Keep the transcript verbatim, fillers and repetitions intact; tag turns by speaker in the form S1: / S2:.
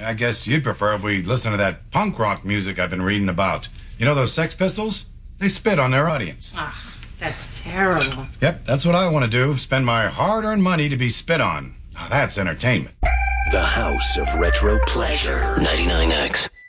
S1: I guess you'd prefer if we listen to that punk rock music I've been reading about. You know those Sex Pistols? They spit on their audience.
S2: Ah, that's terrible.
S1: Yep, that's what I want to do. Spend my hard-earned money to be spit on. Now, that's entertainment.
S3: The House of Retro Pleasure. ninety-nine X.